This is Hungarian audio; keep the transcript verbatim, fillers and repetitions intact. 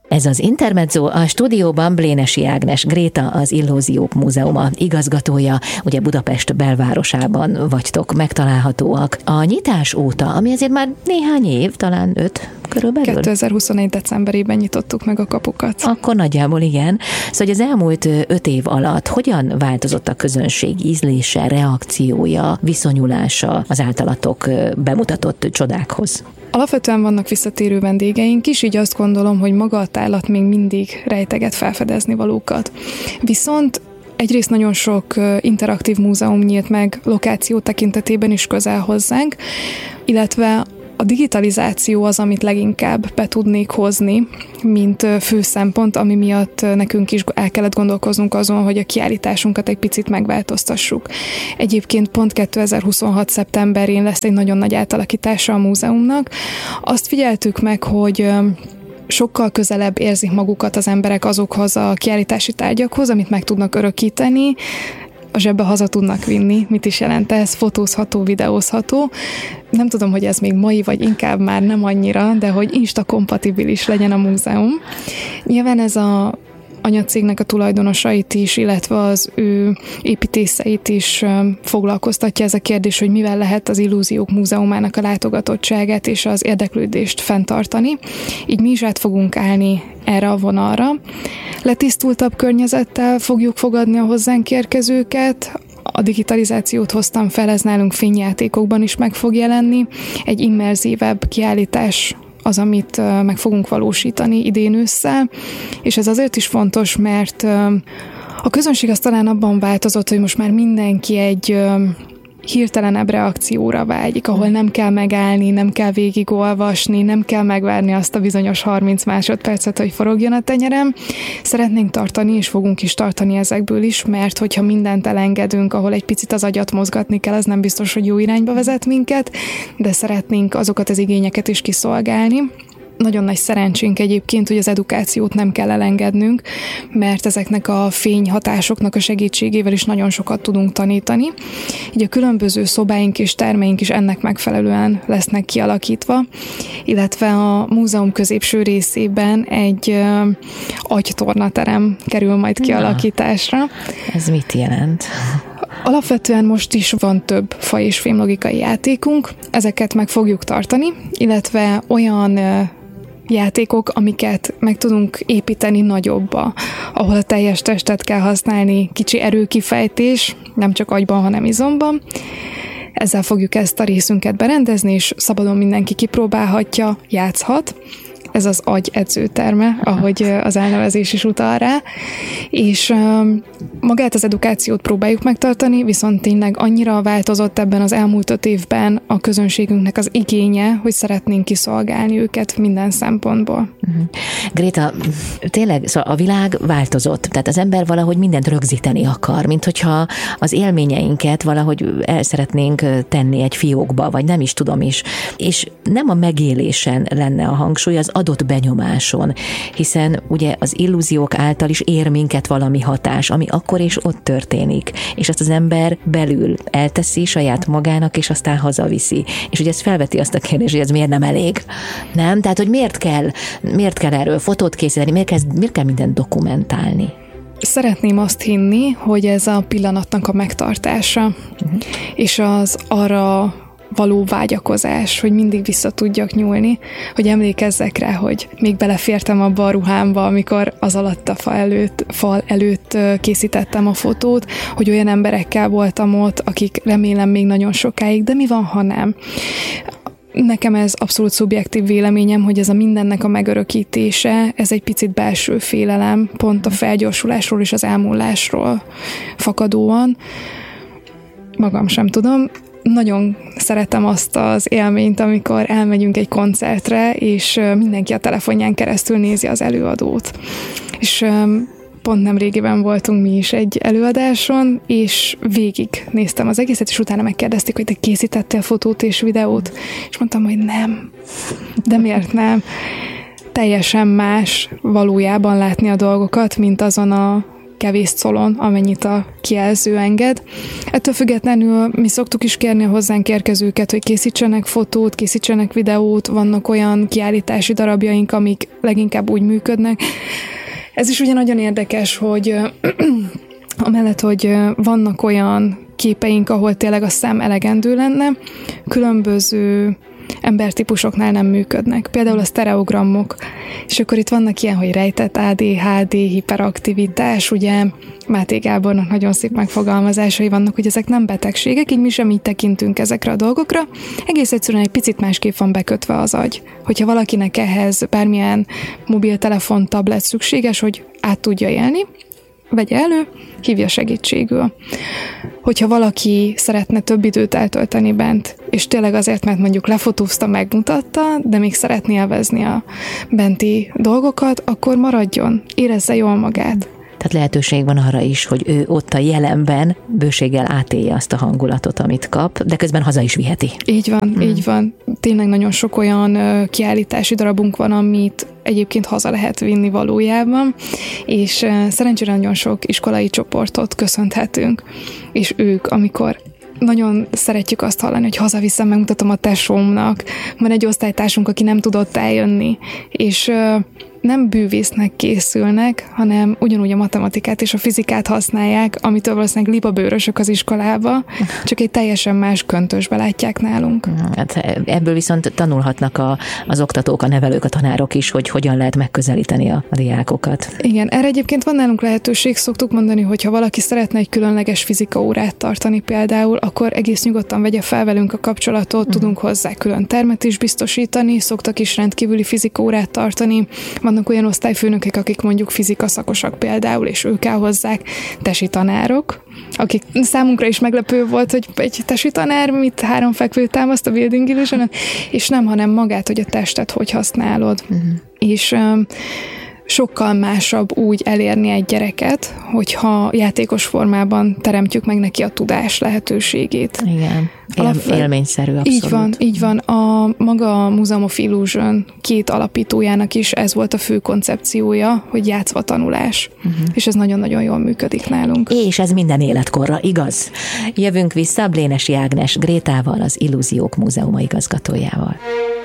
Ez az Intermezzo, a stúdióban Blénesi Ágnes Gréta, az Illúziók Múzeuma igazgatója, ugye Budapest belvárosában vagytok megtalálhatóak. A nyitás óta, ami azért már néhány év, talán öt körülbelül? kétezer-huszonegy decemberében nyitottuk meg a kapukat. Akkor nagyjából igen. Szóval az elmúlt öt év alatt hogyan változott a közönség ízlése, reakciója, viszonyulása az általatok bemutatott csodákhoz? Alapvetően vannak visszatérő vendégeink is, így azt gondolom, hogy maga a tárlat még mindig rejteget felfedezni valókat. Viszont egyrészt nagyon sok interaktív múzeum nyílt meg lokáció tekintetében is közel hozzánk, illetve a digitalizáció az, amit leginkább be tudnék hozni, mint fő szempont, ami miatt nekünk is el kellett gondolkoznunk azon, hogy a kiállításunkat egy picit megváltoztassuk. Egyébként pont kétezer-huszonhat szeptemberén lesz egy nagyon nagy átalakítása a múzeumnak. Azt figyeltük meg, hogy sokkal közelebb érzik magukat az emberek azokhoz a kiállítási tárgyakhoz, amit meg tudnak örökíteni, a zsebbe haza tudnak vinni. Mit is jelent ez? Fotózható, videózható. Nem tudom, hogy ez még mai, vagy inkább már nem annyira, de hogy Insta-kompatibilis legyen a múzeum. Nyilván ez a anyacégnek a tulajdonosait is, illetve az ő építészeit is foglalkoztatja ez a kérdés, hogy mivel lehet az Illúziók Múzeumának a látogatottságát és az érdeklődést fenntartani. Így mi is át fogunk állni erre a vonalra. Letisztultabb környezettel fogjuk fogadni a hozzánk érkezőket. A digitalizációt hoztam fel, ez nálunk fényjátékokban is meg fog jelenni. Egy immerzívebb kiállítás az, amit meg fogunk valósítani idén ősszel, és ez azért is fontos, mert a közönség az talán abban változott, hogy most már mindenki egy hirtelenebb reakcióra vágyik, ahol nem kell megállni, nem kell végigolvasni, nem kell megvárni azt a bizonyos harminc másodpercet, hogy forogjon a tenyerem. Szeretnénk tartani, és fogunk is tartani ezekből is, mert hogyha mindent elengedünk, ahol egy picit az agyat mozgatni kell, az nem biztos, hogy jó irányba vezet minket, de szeretnénk azokat az igényeket is kiszolgálni. Nagyon nagy szerencsénk egyébként, hogy az edukációt nem kell elengednünk, mert ezeknek a fényhatásoknak a segítségével is nagyon sokat tudunk tanítani. Így a különböző szobáink és termeink is ennek megfelelően lesznek kialakítva, illetve a múzeum középső részében egy uh, agytornaterem kerül majd kialakításra. Na, ez mit jelent? Alapvetően most is van több fa- és fémlogikai játékunk, ezeket meg fogjuk tartani, illetve olyan uh, játékok, amiket meg tudunk építeni nagyobba, ahol a teljes testet kell használni, kicsi erőkifejtés, nem csak agyban, hanem izomban. Ezzel fogjuk ezt a részünket berendezni, és szabadon mindenki kipróbálhatja, játszhat. Ez az agy edzőterme, ahogy az elnevezés is utal rá, és magát az edukációt próbáljuk megtartani, viszont tényleg annyira változott ebben az elmúlt öt évben a közönségünknek az igénye, hogy szeretnénk kiszolgálni őket minden szempontból. Uh-huh. Gréta, tényleg szóval a világ változott, tehát az ember valahogy mindent rögzíteni akar, mint hogyha az élményeinket valahogy el szeretnénk tenni egy fiókba, vagy nem is tudom is, és nem a megélésen lenne a hangsúly, az adott benyomáson, hiszen ugye az illúziók által is ér minket valami hatás, ami akkor és ott történik, és azt az ember belül elteszi saját magának, és aztán hazaviszi. És ugye ez felveti azt a kérdést, hogy ez miért nem elég? Nem? Tehát, hogy miért kell, miért kell erről fotót készíteni, miért kell, miért kell mindent dokumentálni? Szeretném azt hinni, hogy ez a pillanatnak a megtartása, uh-huh. és az arra való vágyakozás, hogy mindig vissza tudjak nyúlni, hogy emlékezzek rá, hogy még belefértem abba a ruhámba, amikor az alatt a fa előtt, fal előtt készítettem a fotót, hogy olyan emberekkel voltam ott, akik remélem még nagyon sokáig, de mi van, ha nem? Nekem ez abszolút szubjektív véleményem, hogy ez a mindennek a megörökítése, ez egy picit belső félelem, pont a felgyorsulásról és az elmúlásról fakadóan. Magam sem tudom. Nagyon szeretem azt az élményt, amikor elmegyünk egy koncertre, és mindenki a telefonján keresztül nézi az előadót. És pont nemrégiben voltunk mi is egy előadáson, és végig néztem az egészet, és utána megkérdezték, hogy te készítettél fotót és videót, és mondtam, hogy nem. De miért nem? Teljesen más valójában látni a dolgokat, mint azon a kevés szolon, amennyit a kijelző enged. Ettől függetlenül mi szoktuk is kérni a hozzánk érkezőket, hogy készítsenek fotót, készítsenek videót, vannak olyan kiállítási darabjaink, amik leginkább úgy működnek. Ez is ugye nagyon érdekes, hogy amellett, hogy vannak olyan képeink, ahol tényleg a szem elegendő lenne, különböző embertípusoknál nem működnek. Például a sztereogramok. És akkor itt vannak ilyen, hogy rejtett á dé há dé, hiperaktivitás, ugye Máté Gábornak nagyon szép megfogalmazásai vannak, hogy ezek nem betegségek, így mi sem így tekintünk ezekre a dolgokra. Egész egyszerűen egy picit másképp van bekötve az agy. Hogyha valakinek ehhez bármilyen mobiltelefon, tablet szükséges, hogy át tudja élni, vegye elő, hívja segítségül. Hogyha valaki szeretne több időt eltölteni bent, és tényleg azért, mert mondjuk lefotózta, megmutatta, de még szeretné élvezni a benti dolgokat, akkor maradjon, érezze jól magát. Tehát lehetőség van arra is, hogy ő ott a jelenben bőséggel átélje azt a hangulatot, amit kap, de közben haza is viheti. Így van, hmm. így van. Tényleg nagyon sok olyan kiállítási darabunk van, amit egyébként haza lehet vinni valójában, és szerencsére nagyon sok iskolai csoportot köszönhetünk, és ők, amikor nagyon szeretjük azt hallani, hogy hazaviszem, megmutatom a tesómnak. Van egy osztálytársunk, aki nem tudott eljönni, és nem bűvésznek készülnek, hanem ugyanúgy a matematikát és a fizikát használják, amitől valószínűleg libabőrösök az iskolába, csak egy teljesen más köntösbe látják nálunk. Hát ebből viszont tanulhatnak a, az oktatók, a nevelők, a tanárok is, hogy hogyan lehet megközelíteni a, a diákokat. Igen, erre egyébként van nálunk lehetőség, szoktuk mondani, hogy ha valaki szeretne egy különleges fizika órát tartani például, akkor egész nyugodtan vegye fel velünk a kapcsolatot, uh-huh. tudunk hozzá külön termet is biztosítani, szoktak is rendkívüli fizika órát tartani. Vannak olyan osztályfőnökök, akik mondjuk fizika szakosak például, és ők elhozzák, tesi tanárok, akik számunkra is meglepő volt, hogy egy tesi tanár mit háromfekvő támaszt a Building Illusion, és nem, hanem magát, hogy a testet hogy használod. Uh-huh. És um, sokkal másabb úgy elérni egy gyereket, hogyha játékos formában teremtjük meg neki a tudás lehetőségét. Igen, Él, élményszerű, abszolút. Így van, így van. A maga a Museum of Illusion két alapítójának is ez volt a fő koncepciója, hogy játszva tanulás. Uh-huh. És ez nagyon-nagyon jól működik nálunk. És ez minden életkorra, igaz? Jövünk vissza Blénesi Ágnes Grétával, az Illúziók Múzeuma igazgatójával.